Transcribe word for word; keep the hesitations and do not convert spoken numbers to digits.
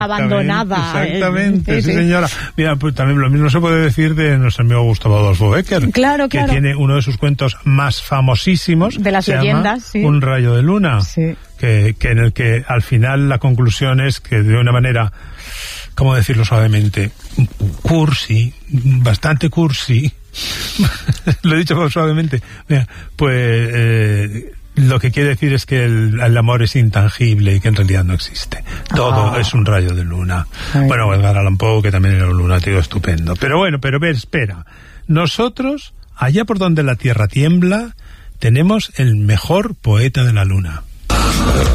abandonada. Exactamente, eh, sí, sí, señora. Mira, pues también lo mismo se puede decir de nuestro amigo Gustavo Adolfo Bécquer. Claro, que claro. tiene uno de sus cuentos más famosísimos. De las se leyendas, llama sí. Un rayo de luna. Sí. Que, que en el que al final la conclusión es que de una manera, ¿cómo decirlo suavemente? Cursi, bastante cursi. Lo he dicho suavemente. Mira, pues eh, lo que quiere decir es que el, el amor es intangible y que en realidad no existe. Todo Ah. es un rayo de luna. Ay. Bueno, Edgar Allan Poe, que también era un lunático estupendo. Pero bueno, pero ver, espera. Nosotros, allá por donde la tierra tiembla, tenemos el mejor poeta de la luna.